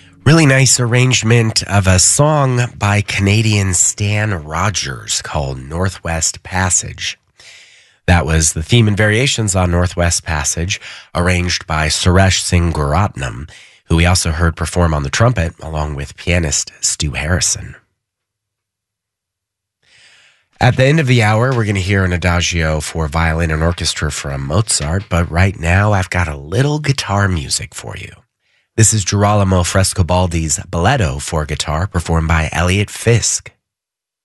Really nice arrangement of a song by Canadian Stan Rogers called Northwest Passage. That was the theme and variations on Northwest Passage, arranged by Suresh Singh Guratnam, who we also heard perform on the trumpet along with pianist Stu Harrison. At the end of the hour, we're going to hear an adagio for violin and orchestra from Mozart, but right now I've got a little guitar music for you. This is Girolamo Frescobaldi's Balletto for guitar, performed by Elliot Fisk.